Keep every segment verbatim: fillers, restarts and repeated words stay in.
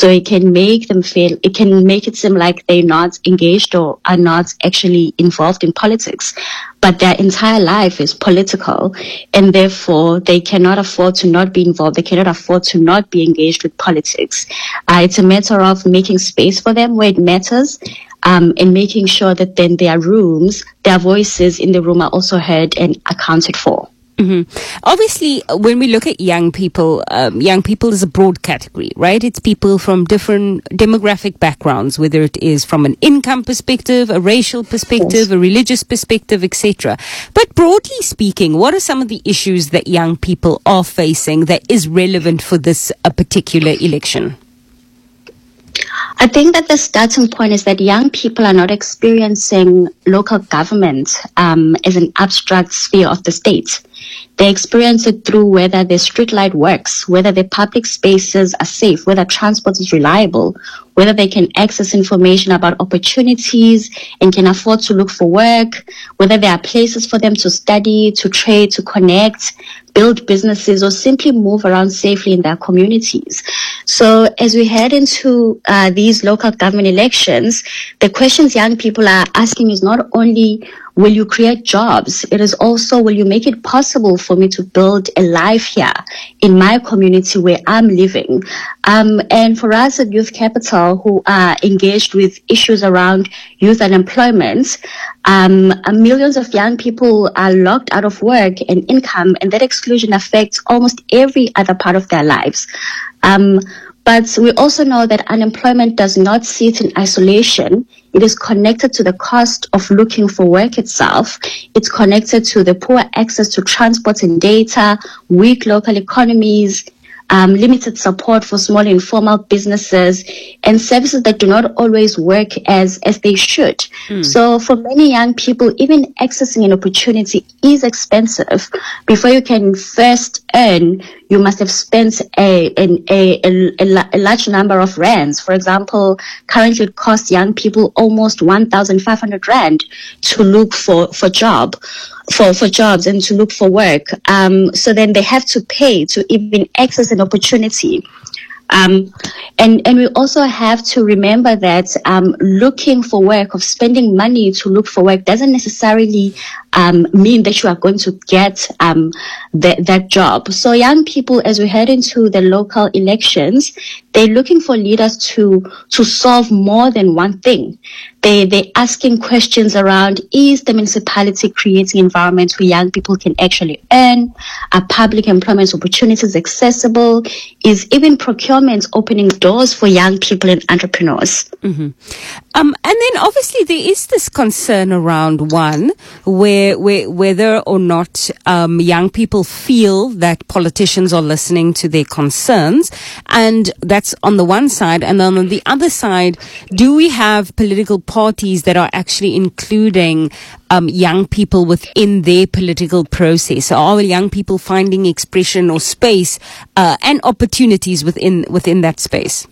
So it can make them feel, it can make it seem like they're not engaged or are not actually involved in politics. But their entire life is political, and therefore they cannot afford to not be involved. They cannot afford to not be engaged with politics. Uh, it's a matter of making space for them where it matters, um, and making sure that then their rooms, their voices in the room are also heard and accounted for. Mm-hmm. Obviously, when we look at young people, um, young people is a broad category, right? It's people from different demographic backgrounds, whether it is from an income perspective, a racial perspective, yes. a religious perspective, et cetera. But broadly speaking, what are some of the issues that young people are facing that is relevant for this uh, particular election? I think that the starting point is that young people are not experiencing local government um, as an abstract sphere of the state. They experience it through whether the street light works, whether the public spaces are safe, whether transport is reliable, whether they can access information about opportunities and can afford to look for work, whether there are places for them to study, to trade, to connect, build businesses, or simply move around safely in their communities. So as we head into uh, these local government elections, the questions young people are asking is not only will you create jobs, it is also will you make it possible for me to build a life here in my community where I'm living. Um, and for us at Youth Capital, who are engaged with issues around youth unemployment, um, millions of young people are locked out of work and income, and that exclusion affects almost every other part of their lives. Um, But we also know that unemployment does not sit in isolation. It is connected to the cost of looking for work itself. It's connected to the poor access to transport and data, weak local economies, um, limited support for small informal businesses, and services that do not always work as, as they should. Mm. So for many young people, even accessing an opportunity is expensive. Before you can first earn, you must have spent a, a, a, a, a large number of rands. For example, currently it costs young people almost one thousand five hundred rand to look for, for job, for, for jobs and to look for work. Um, so then they have to pay to even access an opportunity. Um, and, and we also have to remember that um, looking for work, of spending money to look for work, doesn't necessarily um, mean that you are going to get um, that, that job. So young people, as we head into the local elections, they're looking for leaders to to solve more than one thing. They, they're asking questions around, is the municipality creating environments where young people can actually earn? Are public employment opportunities accessible? Is even procurement opening doors for young people and entrepreneurs? Mm-hmm. Um, and then obviously there is this concern around, one, where, where whether or not um, young people feel that politicians are listening to their concerns. And that's on the one side. And then on the other side, do we have political parties that are actually including um, young people within their political process? So are young people finding expression or space uh, and opportunities within within that space?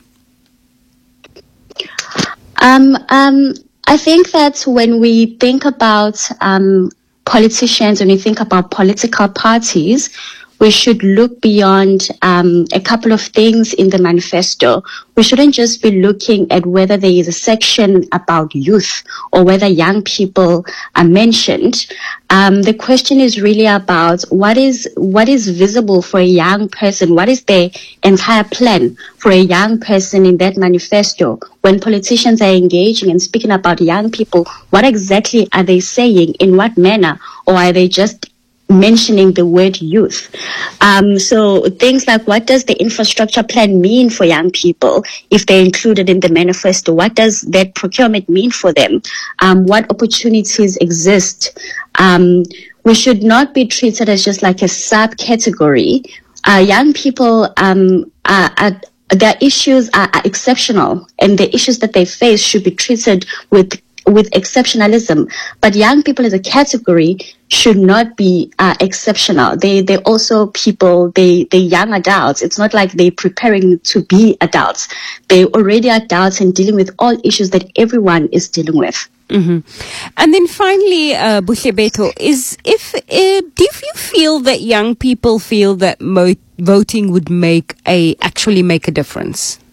Um, um, I think that when we think about um, politicians, when we think about political parties, we should look beyond um, a couple of things in the manifesto. We shouldn't just be looking at whether there is a section about youth or whether young people are mentioned. Um, the question is really about what is what is visible for a young person. What is the entire plan for a young person in that manifesto? When politicians are engaging and speaking about young people, what exactly are they saying? In what manner? Or are they just mentioning the word youth? Um, so things like, what does the infrastructure plan mean for young people if they're included in the manifesto? What does that procurement mean for them? Um, what opportunities exist? Um, we should not be treated as just like a subcategory. Uh, young people, um, are, are, their issues are, are exceptional, and the issues that they face should be treated with with exceptionalism. But young people as a category should not be uh, exceptional. They, they're also people, they, they're young adults. It's not like they're preparing to be adults. They're already adults and dealing with all issues that everyone is dealing with. Mm-hmm. And then finally, uh, Buhlebeto, is if, uh, do you feel that young people feel that mo- voting would make a, actually make a difference?